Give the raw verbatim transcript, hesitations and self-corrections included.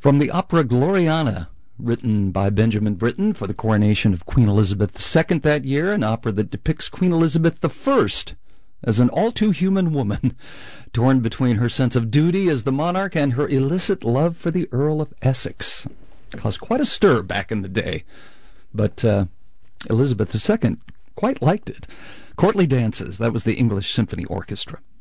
From the opera Gloriana, written by Benjamin Britten for the coronation of Queen Elizabeth the Second that year, an opera that depicts Queen Elizabeth the First as an all-too-human woman, torn between her sense of duty as the monarch and her illicit love for the Earl of Essex. Caused quite a stir back in the day, but uh, Elizabeth the Second quite liked it. Courtly Dances, that was the English Symphony Orchestra.